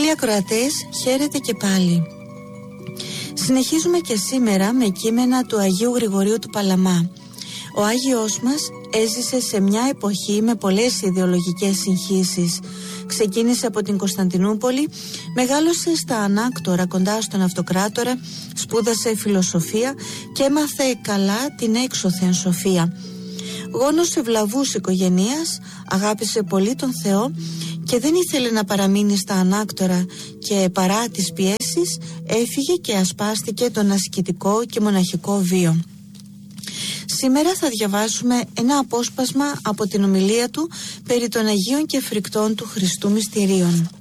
Φίλοι ακροατές, χαίρετε και πάλι. Συνεχίζουμε και σήμερα με κείμενα του Αγίου Γρηγορίου του Παλαμά. Ο Άγιος μας έζησε σε μια εποχή με πολλές ιδεολογικές συγχύσεις. Ξεκίνησε από την Κωνσταντινούπολη, μεγάλωσε στα Ανάκτορα κοντά στον Αυτοκράτορα, σπούδασε φιλοσοφία και έμαθε καλά την έξωθεν σοφία. Γόνος ευλαβούς οικογενείας, αγάπησε πολύ τον Θεό και δεν ήθελε να παραμείνει στα Ανάκτορα και παρά τις πιέσεις έφυγε και ασπάστηκε τον ασκητικό και μοναχικό βίο. Σήμερα θα διαβάσουμε ένα απόσπασμα από την ομιλία του περί των Αγίων και Φρικτών του Χριστού Μυστηρίων.